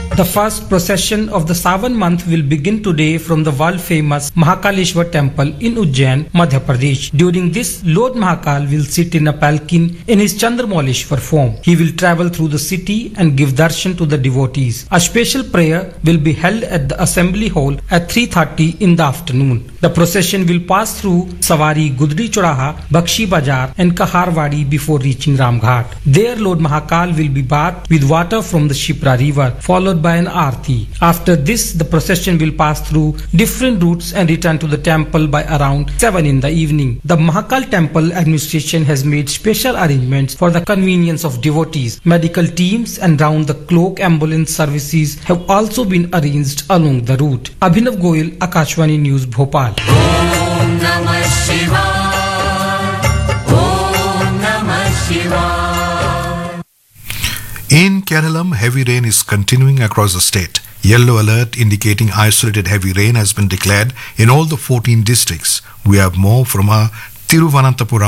The first procession of the Sawan month will begin today from the world-famous Mahakaleshwar temple in Ujjain, Madhya Pradesh. During this, Lord Mahakal will sit in a palanquin in his Chandramauleshwar form. He will travel through the city and give darshan to the devotees. A special prayer will be held at the assembly hall at 3:30 in the afternoon. The procession will pass through Sawari, Gudri Choraha, Bakshi Bazar and Kaharwadi before reaching Ramghat. There, Lord Mahakal will be bathed with water from the Shipra river, followed by an aarti. After this, the procession will pass through different routes and return to the temple by around 7 in the evening. The Mahakal temple administration has made special arrangements for the convenience of devotees. Medical teams and round-the-clock ambulance services have also been arranged along the route. Abhinav Goyal, Akashvani News, Bhopal. Om Namah Shivaya. Om Namah Shivaya. In Kerala, heavy rain is continuing across the state. Yellow alert indicating isolated heavy rain has been declared in all the 14 districts. We have more from our Thiruvananthapuram